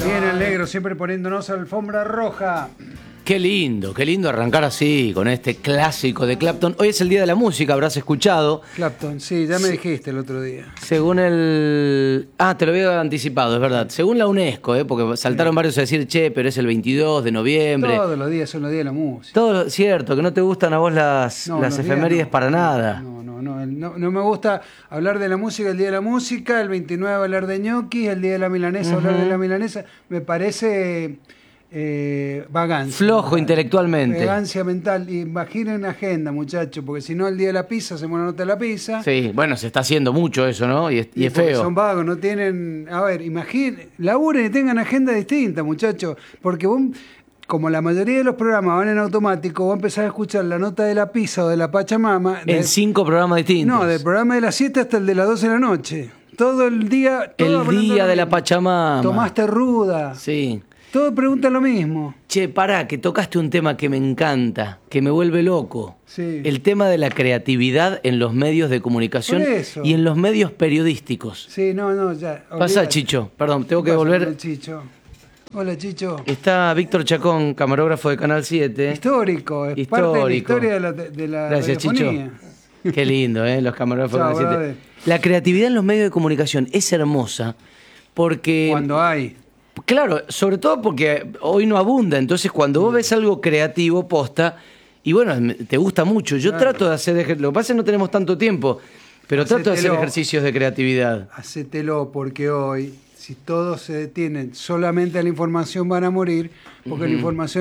Bien, el negro, siempre poniéndonos alfombra roja. Qué lindo arrancar así, con este clásico de Clapton. Hoy es el Día de la Música, habrás escuchado. Clapton, sí, ya me dijiste el otro día. Según el... Ah, te lo había anticipado, es verdad. Según la UNESCO, porque saltaron varios a decir, che, pero es el 22 de noviembre. Todos los días son los días de la música. Todo cierto, que no te gustan a vos las efemérides para nada. No me gusta hablar de la música el día de la música, el 29 hablar de ñoquis, el día de la milanesa hablar de la milanesa. Me parece... vagancia. Flojo intelectualmente. Vagancia mental. Imaginen agenda, muchachos, porque si no, el día de la pizza se muere nota de la pizza. Sí, bueno, se está haciendo mucho eso, ¿no? Y es feo. Son vagos, no tienen. A ver, imaginen, laburen y tengan agenda distinta, muchachos, porque vos, como la mayoría de los programas van en automático, vos empezás a escuchar la nota de la pizza o de la Pachamama. En 5 programas distintos. No, del programa de las 7 hasta el de las 12 de la noche. Todo el día. El día de la Pachamama. Tomaste ruda. Sí. Todos preguntan lo mismo. Che, pará, que tocaste un tema que me encanta, que me vuelve loco. Sí. El tema de la creatividad en los medios de comunicación y en los medios periodísticos. Sí, no, ya. Pasa, Chicho. Perdón, tengo que volver. Hola, Chicho. Hola, Chicho. Está Víctor Chacón, camarógrafo de Canal 7. Histórico, es parte de la historia de la Gracias, radiofonía. Chicho. Qué lindo, los camarógrafos de Canal 7. Brother. La creatividad en los medios de comunicación es hermosa porque... Cuando hay. Claro, sobre todo porque hoy no abunda, entonces cuando vos ves algo creativo, posta, y bueno, te gusta mucho. Yo trato de hacer, lo que pasa es que no tenemos tanto tiempo, pero trato de hacer ejercicios de creatividad. Hacételo, porque hoy, si todos se detienen solamente a la información, van a morir, porque la información